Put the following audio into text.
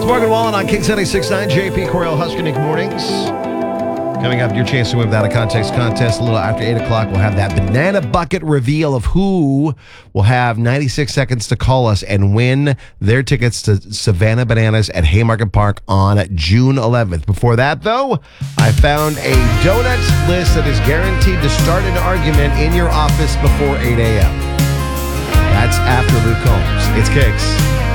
Morgan Wallen on King 96.9, JP Coriel Huskinick Mornings. Coming up, your chance to win Without a Context contest a little after 8 o'clock. We'll have that banana bucket reveal of who will have 96 seconds to call us and win their tickets to Savannah Bananas at Haymarket Park on June 11th. Before that, though, I found a donuts list that is guaranteed to start an argument in your office before 8 a.m. That's after Luke Combs. It's Kicks.